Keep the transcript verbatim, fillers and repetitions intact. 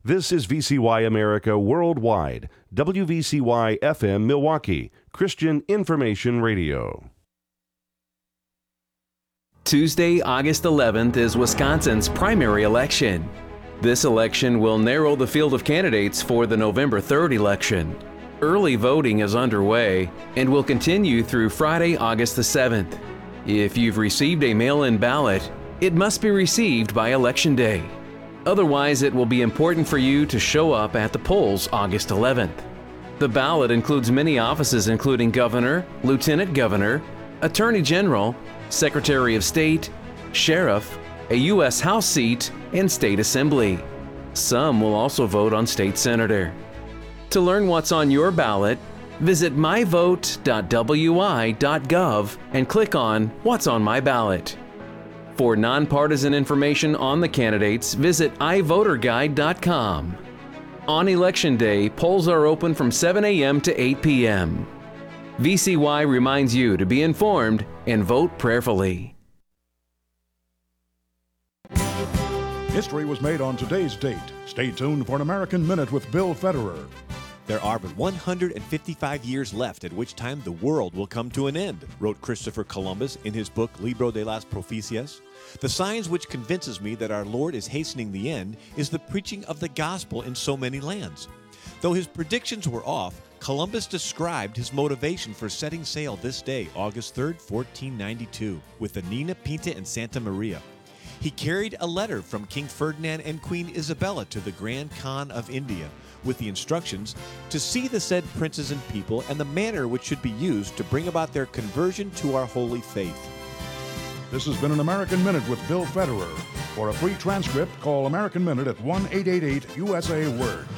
This is V C Y America Worldwide, W V C Y F M Milwaukee, Christian Information Radio. Tuesday, August eleventh is Wisconsin's primary election. This election will narrow the field of candidates for the November third election. Early voting is underway and will continue through Friday, August the seventh. If you've received a mail-in ballot, it must be received by Election Day. Otherwise, it will be important for you to show up at the polls August eleventh. The ballot includes many offices including Governor, Lieutenant Governor, Attorney General, Secretary of State, Sheriff, a U S House seat, and State Assembly. Some will also vote on State Senator. To learn what's on your ballot, visit my vote dot w i dot gov and click on What's on My Ballot. For nonpartisan information on the candidates, visit i voter guide dot com. On Election Day, polls are open from seven a.m. to eight p.m. V C Y reminds you to be informed and vote prayerfully. History was made on today's date. Stay tuned for an American Minute with Bill Federer. There are but one hundred fifty-five years left at which time the world will come to an end, wrote Christopher Columbus in his book Libro de las Profecias. The signs which convinces me that our Lord is hastening the end is the preaching of the gospel in so many lands. Though his predictions were off, Columbus described his motivation for setting sail this day, August third, fourteen ninety-two, with the Nina, Pinta, and Santa Maria. He carried a letter from King Ferdinand and Queen Isabella to the Grand Khan of India, with the instructions to see the said princes and people and the manner which should be used to bring about their conversion to our holy faith. This has been an American Minute with Bill Federer. For a free transcript, call American Minute at one eight eight eight U S A Word.